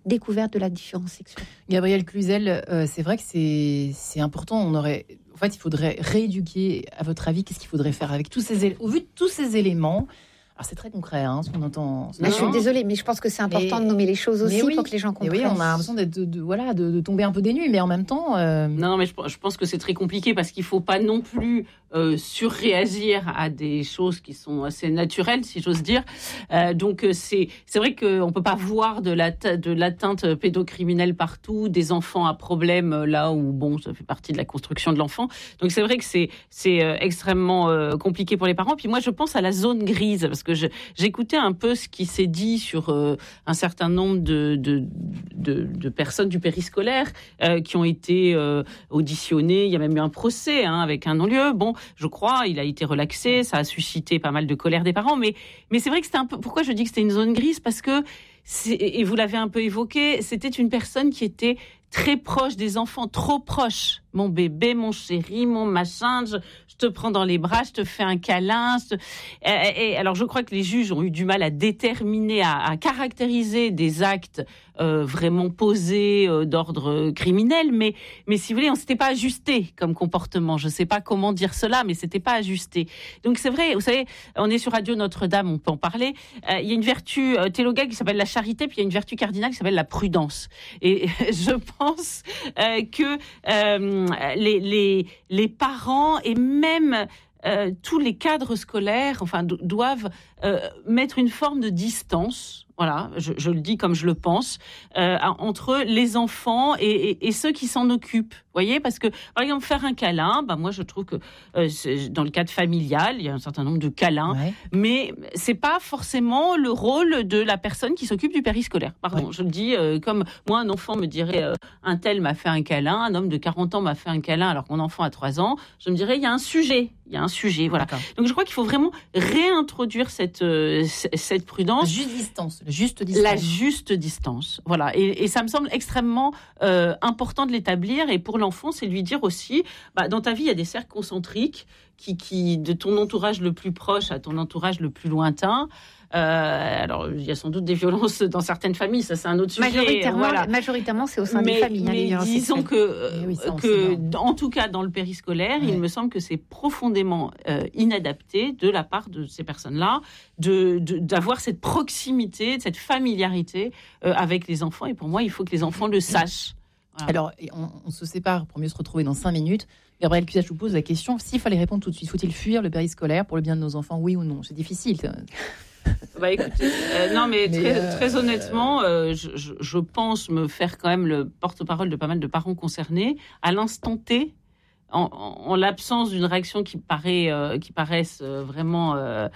découverte de la différence sexuelle. Gabrielle Cluzel, c'est vrai que c'est important. Il faudrait rééduquer, à votre avis, qu'est-ce qu'il faudrait faire avec au vu de tous ces éléments. Alors c'est très concret, ce qu'on entend. Je suis désolée, mais je pense que c'est important de nommer les choses aussi pour que les gens comprennent. Oui, on a l'impression de tomber un peu des nues, mais en même temps. Non, mais je pense que c'est très compliqué parce qu'il faut pas non plus surréagir à des choses qui sont assez naturelles, si j'ose dire. Donc c'est vrai qu'on peut pas voir de l'atteinte pédocriminelle partout, des enfants à problème là où ça fait partie de la construction de l'enfant. Donc c'est vrai que c'est extrêmement compliqué pour les parents. Puis moi je pense à la zone grise parce que j'écoutais un peu ce qui s'est dit sur un certain nombre de personnes du périscolaire qui ont été auditionnées. Il y a même eu un procès avec un non-lieu. Bon, je crois, il a été relaxé. Ça a suscité pas mal de colère des parents. Mais c'est vrai que c'était un peu... Pourquoi je dis que c'était une zone grise ? Parce que, et vous l'avez un peu évoqué, c'était une personne qui était très proche des enfants, trop proche. Mon bébé, mon chéri, mon machin, je te prends dans les bras, je te fais un câlin. Et alors, je crois que les juges ont eu du mal à déterminer, à caractériser des actes vraiment posés d'ordre criminel. Mais si vous voulez, on s'était pas ajusté comme comportement. Je sais pas comment dire cela, mais c'était pas ajusté. Donc c'est vrai, vous savez, on est sur Radio Notre-Dame, on peut en parler. Il y a une vertu théologale qui s'appelle la charité, puis il y a une vertu cardinale qui s'appelle la prudence. Et je pense que les parents et même tous les cadres scolaires doivent mettre une forme de distance. Voilà, je le dis comme je le pense, entre les enfants et ceux qui s'en occupent. Vous voyez, parce que, par exemple, faire un câlin, moi, je trouve que dans le cadre familial, il y a un certain nombre de câlins, mais c'est pas forcément le rôle de la personne qui s'occupe du périscolaire. Pardon, je le dis comme moi, un enfant me dirait un tel m'a fait un câlin, un homme de 40 ans m'a fait un câlin alors que mon enfant a 3 ans, je me dirais il y a un sujet, voilà. D'accord. Donc je crois qu'il faut vraiment réintroduire cette prudence. La juste distance, voilà. Et ça me semble extrêmement important de l'établir. Et pour l'enfant, c'est lui dire aussi, dans ta vie, il y a des cercles concentriques qui de ton entourage le plus proche à ton entourage le plus lointain. Alors, il y a sans doute des violences dans certaines familles, ça c'est un autre sujet. Majoritairement, c'est au sein des familles. Mais disons que en tout cas, dans le périscolaire, il me semble que c'est profondément inadapté de la part de ces personnes-là d'avoir cette proximité, cette familiarité avec les enfants. Et pour moi, il faut que les enfants le sachent. Voilà. Alors, on se sépare pour mieux se retrouver dans 5 minutes. Gabrielle Cluzel, je vous pose la question, s'il fallait répondre tout de suite, faut-il fuir le périscolaire pour le bien de nos enfants, oui ou non ? C'est difficile. Écoutez, non mais très honnêtement, je pense me faire quand même le porte-parole de pas mal de parents concernés à l'instant T. En l'absence d'une réaction qui paraisse vraiment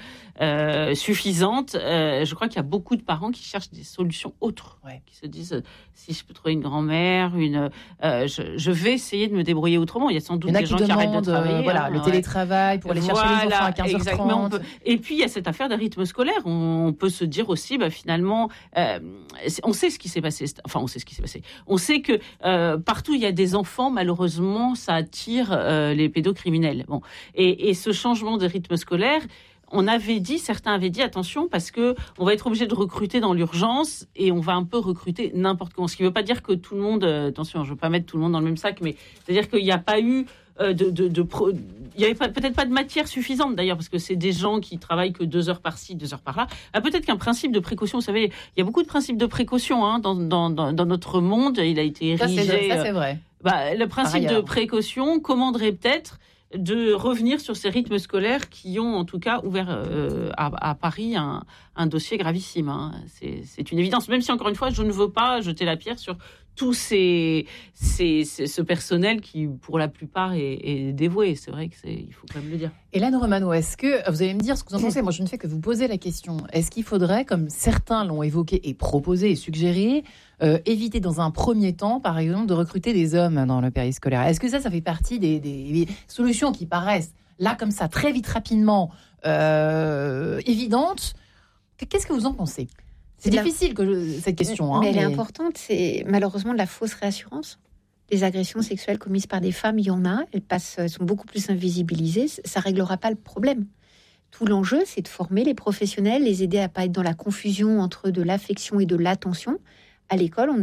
suffisante, je crois qu'il y a beaucoup de parents qui cherchent des solutions autres, qui se disent si je peux trouver une grand-mère, je vais essayer de me débrouiller autrement. Il y a sans doute des gens qui arrêtent de travailler. Le télétravail pour aller chercher les enfants à 15h30. Et puis il y a cette affaire d'un rythme scolaire. On peut se dire aussi, finalement, on sait ce qui s'est passé. Enfin, on sait ce qui s'est passé. On sait que partout il y a des enfants, malheureusement, ça attire les pédocriminels. Bon, et ce changement de rythme scolaire, certains avaient dit attention parce que on va être obligé de recruter dans l'urgence et on va un peu recruter n'importe comment. Ce qui ne veut pas dire que tout le monde, attention, je ne veux pas mettre tout le monde dans le même sac, mais c'est-à-dire qu'il n'y a pas eu il n'y avait peut-être pas de matière suffisante d'ailleurs parce que c'est des gens qui travaillent que 2 heures par-ci, 2 heures par-là. Peut-être qu'un principe de précaution, vous savez, il y a beaucoup de principes de précaution dans notre monde. Il a été érigé. Ça c'est vrai. Le principe de précaution commanderait peut-être de revenir sur ces rythmes scolaires qui ont en tout cas ouvert à Paris un dossier gravissime. C'est une évidence, même si encore une fois je ne veux pas jeter la pierre sur tout ce personnel qui pour la plupart est dévoué. C'est vrai il faut quand même le dire. Hélène Romano, est-ce que vous allez me dire ce que vous en pensez ? Moi je ne fais que vous poser la question. Est-ce qu'il faudrait, comme certains l'ont évoqué et proposé et suggéré, éviter dans un premier temps, par exemple, de recruter des hommes dans le périscolaire ? Est-ce que ça fait partie des solutions qui paraissent, là, comme ça, très vite, rapidement, évidentes ? Qu'est-ce que vous en pensez ? C'est difficile cette question. Mais elle est importante, c'est malheureusement de la fausse réassurance. Les agressions sexuelles commises par des femmes, il y en a, elles sont beaucoup plus invisibilisées, ça ne réglera pas le problème. Tout l'enjeu, c'est de former les professionnels, les aider à ne pas être dans la confusion entre de l'affection et de l'attention. À l'école,